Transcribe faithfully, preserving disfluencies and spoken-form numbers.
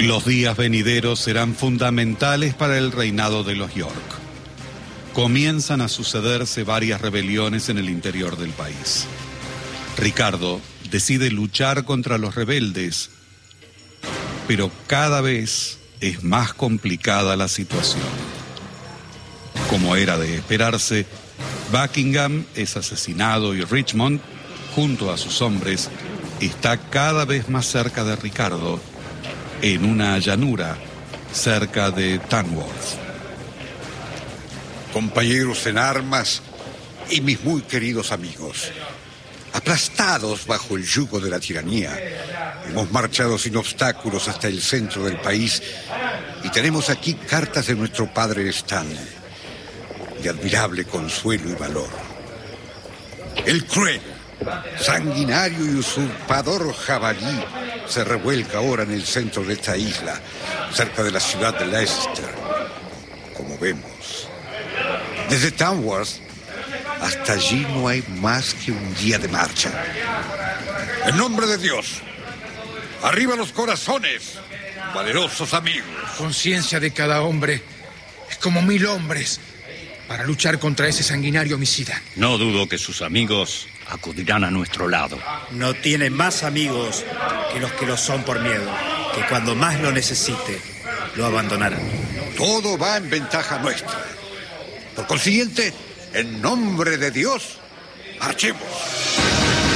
Los días venideros serán fundamentales para el reinado de los York. Comienzan a sucederse varias rebeliones en el interior del país. Ricardo decide luchar contra los rebeldes, pero cada vez es más complicada la situación. Como era de esperarse, Buckingham es asesinado y Richmond, junto a sus hombres, está cada vez más cerca de Ricardo, en una llanura cerca de Tamworth. Compañeros en armas y mis muy queridos amigos, aplastados bajo el yugo de la tiranía, hemos marchado sin obstáculos hasta el centro del país y tenemos aquí cartas de nuestro padre Stanley, de admirable consuelo y valor. El cruel, sanguinario y usurpador jabalí se revuelca ahora en el centro de esta isla, cerca de la ciudad de Leicester. Como vemos, desde Tamworth hasta allí no hay más que un día de marcha. En nombre de Dios, arriba los corazones, valerosos amigos. La conciencia de cada hombre es como mil hombres para luchar contra ese sanguinario homicida. No dudo que sus amigos acudirán a nuestro lado. No tiene más amigos que los que lo son por miedo, que cuando más lo necesite, lo abandonarán. Todo va en ventaja nuestra. Por consiguiente, en nombre de Dios, marchemos.